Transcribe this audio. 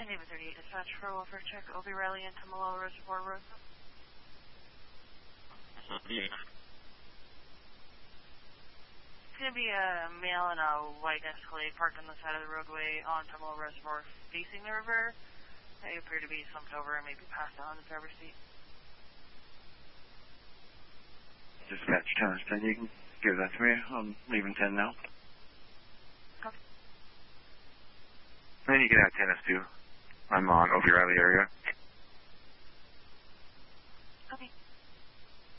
10 David 38 dispatch for welfare check, Obi Riley and Tamalo Reservoir Road. Yeah. It's going to be a male in a white Escalade parked on the side of the roadway on Tamalo Reservoir facing the river. They appear to be slumped over and maybe passed out in the driver's seat. Dispatch 10, you can give that to me. I'm leaving 10 now. Copy. Then you can have 10 2. I'm on Obi Riley area.